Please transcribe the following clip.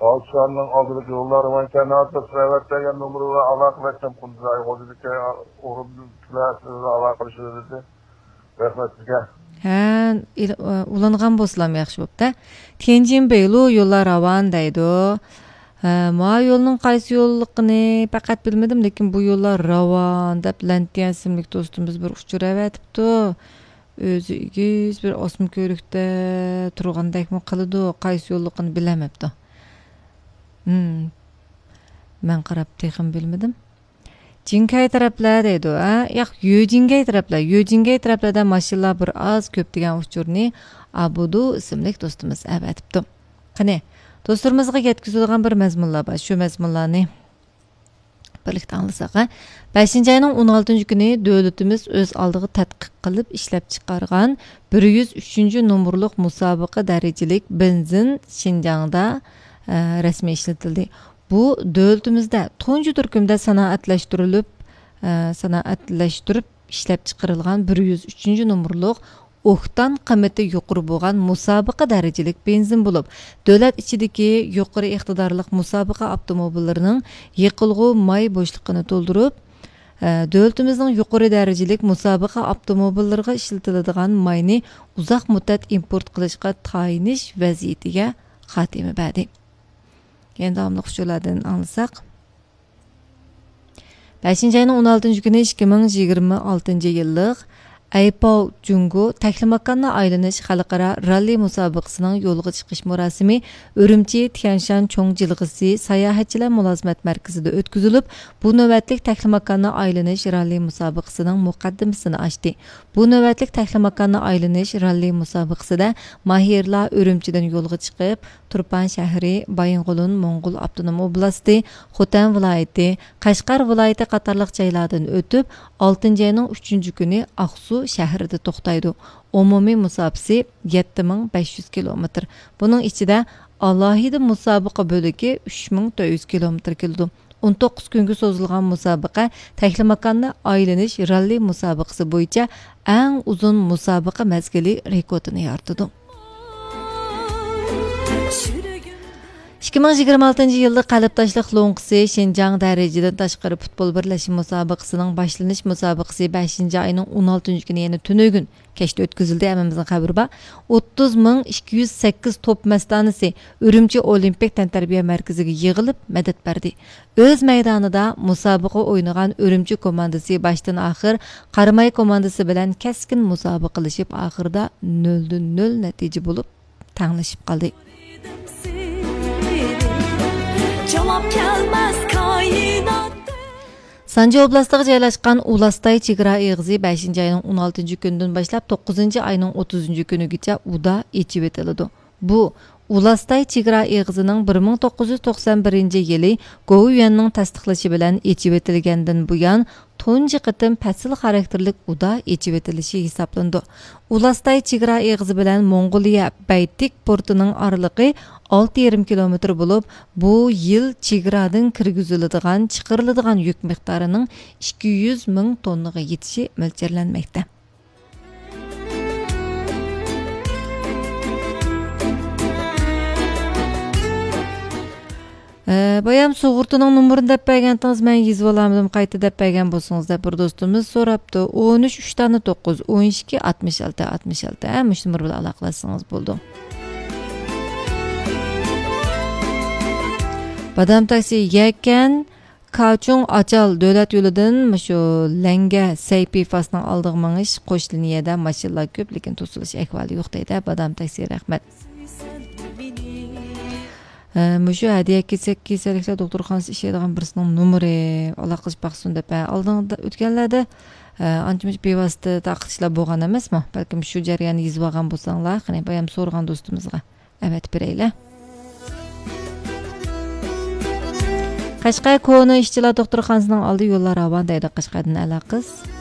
Alçanın aldırıcı yolları var. Kenarda Sıravet'ten numuru ve alakalaşacağım kunduzayı. O dedi ki oğlum tülasınızı alakalaşır dedi. Rahmet sizge. Ulanğan bolsam yaxşı bopda. Tianjin Beylu yollar avan deydi. Ma yolunun qaysi yolluqini faqat bilmedim, lekin bu yollar ravan deb Lantian ismli dostumuz bir uçur evetipdi. Özü igiz bir osm körükte turgandakmı qılıdı, qaysi yolluqini bilemepdi. Ben qarab texim bilmedim. Jinkay taraflar deydi. Yo'q, Yojingay taraflar. Yojingay taraflarda mashinalar bir az ko'p degan uchurni Abudu ismli do'stimiz avatibdi. Qani, do'stlarimizga yetkazadigan bir mazmunlar bor. Shu mazmunlarni birlikte anlasak. 5. ayının 16. günü devletimiz öz aldığı tadqiq qilib ishlab chiqargan 103. numurluq musobaqa darajalik benzin Şinjan'da resmi işletildi. Bu devletimizde tuncu turkumda sanaatlaştırıp ishlab chiqarilgan 103. numurluq oktan qimati yuqori bo'lgan musobaqa darajalik benzin bo'lib, davlat ichidagi yuqori iqtidorli musobaqa avtomobillarining yiqilg'u may bo'shliqini to'ldirib, davlatimizning yuqori darajalik musobaqa avtomobillariga ishlatiladigan mayni uzoq muddat import qilishga tayinish vaziyatiga xatimi berdi. Endi davomli xushlardan anlasak. 5. ayının 16. günü 2026 yıllık Aypao Jungo Taklimakanna aylanish xalqaro ralli musobaqasining yo'lga chiqish murosimi Urumchi Tianshan cho'ng jilg'isi sayohatchilar mulozimat markazida o'tkazilib, bu navbatlik Taklimakanna aylanish ralli musobaqasining muqaddimasini ochdi. Bu navbatlik Taklimakanna aylanish ralli musobaqasida mahirlar Urumchidan yo'lga chiqib, Turpan shahri, Baying'ulun, Mo'ng'ul avtonom oblasti, Xotan viloyati, Qashqar viloyati qatorliq joylardan o'tib, 6. ayning 3. kuni Aqsu shahrida to'xtaydi. Umumiy musobaqasi 7500 kilometr. Buning ichida alohida musobaqa bo'ligi 3400 kilometr keldi. 19 kunga so'zilgan musobaqa Taklimakanna aylanish ralli musobaqasi bo'yicha eng uzun musobaqa mazgili rekordini yaratdi. 2026 yılda qalbtaşlıq lonqisi Şinjan dərəcədən təşqiri futbol birləşmə müsabiqəsinin başlanış müsabiqəsi 5. ayının 16. günü yəni tünü gün keçdi ötküzüldü. Əmimizin xəbəri var. 30.208 top məstanisi Ürümçi Olimpik Təntərbiyə Mərkəziga yığılıb mədət berdi. Öz meydanında musabiqə oynayan Ürümçi komandası başdan axır Qaramay komandası bilan kəskin musabiqələşib axırda 0-0 nəticə olub tənglişib qaldı. Sanji oblastiga joylashgan Ulastay chegara eg'izi 5. ayning 16. kunidan boshlab 9. ayning 30. kunigacha uda echib etiladi. Bu Ulastay chegara eg'izining 1991 yili Govyuanning tasdiqlashi bilan echib etilgandan buyon tunji qitim fasl xarakterlik uda echib etilishi hisoblandi. Ulastay chegara eg'izi bilan Mong'oliya Baytik portining oraliqi 6,5 kilometr bo'lib, bu yil chegaradan kirgiziladigan, chiqariladigan yuk miqdorining 200 ming tonnaga yetishi mo'ljallanmoqda. Bayam sug'urtaning numerini deb bergantingiz, men yozib olamadim, qayta deb bergan bo'lsangiz deb bir do'stimiz so'rabdi. 13 12 66 66 mush nomer bilan aloqalashingiz bo'ldi. Badam taksi yakan Kachung Achal davlat yo'lidan shu Langa Saypifasning oldiga mingish qo'sh liniyada mashinalar ko'p, lekin to'silish ahvoli yo'q deydi. Badam taksi rahmat. Mushu hadiya kesaliklar doktorxonasi ishlaydigan birisining nomeri aloqalash baxsun deb oldinda o'tganlarda ancha bevosita taqishlar bo'lgan emasmi? Balkim shu jarayonni yozib olgan bo'lsanglar, qani bayam so'rgan do'stimizga avat beraylar. Qashqar Koni ishchilar doktorxonasining oldi yo'llar avan deydi Qashqardan aloqas.